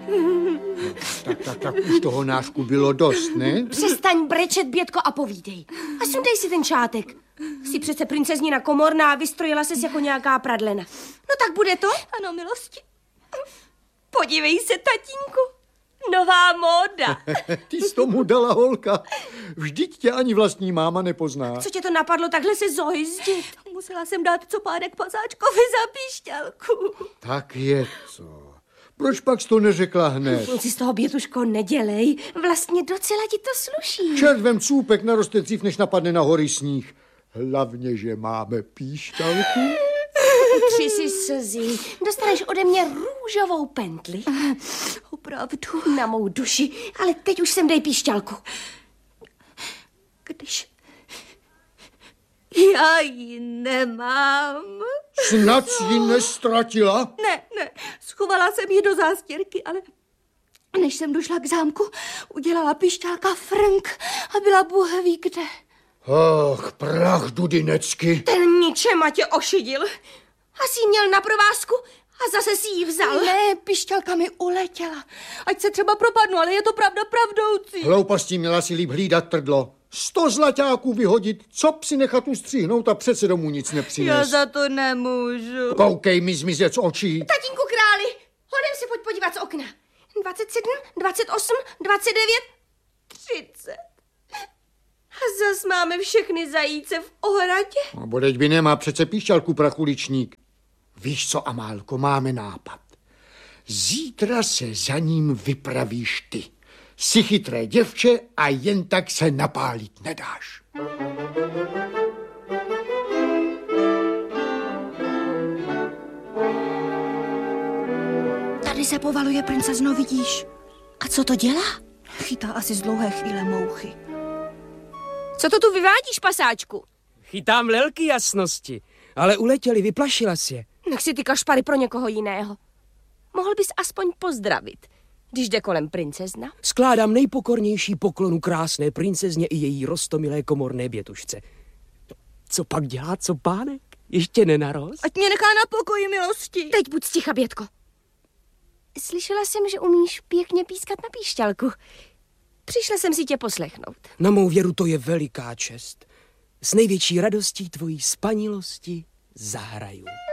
Tak už toho nášku bylo dost, ne? Přestaň brečet, Bětko, a povídej. A sundej si ten šátek. Jsi přece princeznina Komorná a vystrojila ses jako nějaká pradlena. No tak bude to? Ano, milosti. Podívej se, tatínku. Nová móda. Ty jsi tomu dala, holka. Vždyť tě ani vlastní máma nepozná. Co tě to napadlo takhle se zohyzdit? Musela jsem dát copádek pasáčkovi za píšťalku. Tak je co. Proč pak jsi to neřekla hned? Nic si z toho, Bětuško, nedělej. Vlastně docela ti to sluší. Červem cůpek naroste dřív, než napadne na hory sníh. Hlavně, že máme píšťalku. Tři si slzy. Dostaneš ode mě růžovou pentli. Opravdu. Na mou duši. Ale teď už sem dej píšťalku. Když já ji nemám. Snad ji nestratila? Ne, schovala jsem ji do zástěrky, ale než jsem došla k zámku, udělala píšťálka frnk a byla Bůh ví kde. Ach, prach dudinecky. Ten ničema tě ošidil. Asi měl na provázku a zase si ji vzal. Ne, píšťalka mi uletěla. Ať se třeba propadnu, ale je to pravda pravdoucí. Hloupostí, měla si líp hlídat trdlo. 100 zlaťáků vyhodit, co si nechat ustříhnout a přece domů nic nepřines. Já za to nemůžu. Koukej mi zmizet z očí. Tatínku králi, hodem se pojď podívat z okna. 27, 28, 29, 30. A zas máme všechny zajíce v ohradě. No, bodeď by nemá přece píšťalku, prachuličník. Víš co, Amálko, máme nápad. Zítra se za ním vypravíš ty. Jsi chytré děvče a jen tak se napálit nedáš. Tady se povaluje princezno, vidíš? A co to dělá? Chytá asi z dlouhé chvíle mouchy. Co to tu vyvádíš, pasáčku? Chytám lelky jasnosti, ale uletěli, vyplašila si je. Nech si ty kašpary pro někoho jiného. Mohl bys aspoň pozdravit, když jde kolem princezna? Skládám nejpokornější poklonu krásné princezně i její roztomilé komorné Bětušce. Co pak dělá, co pánek? Ještě nenarost? Ať mě nechá na pokoji, milosti. Teď buď sticha, Bětko. Slyšela jsem, že umíš pěkně pískat na píšťalku. Přišla jsem si tě poslechnout. Na mou věru to je veliká čest. S největší radostí tvojí spanilosti zahraju.